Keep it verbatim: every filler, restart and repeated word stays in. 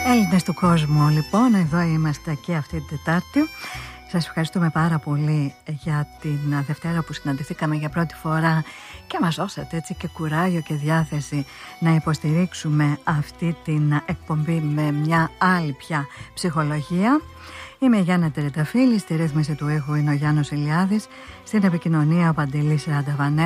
Έλληνες του κόσμου, λοιπόν, εδώ είμαστε και αυτή την Τετάρτη. Σας ευχαριστούμε πάρα πολύ για την Δευτέρα που συναντηθήκαμε για πρώτη φορά και μας δώσατε έτσι και κουράγιο και διάθεση να υποστηρίξουμε αυτή την εκπομπή με μια άλλη πια ψυχολογία. Είμαι η Γιάννα Τριανταφύλλη, στη ρύθμιση του ήχου είναι ο Γιάννος Ηλιάδης, στην επικοινωνία ο Παντελής Ανταβανέλης.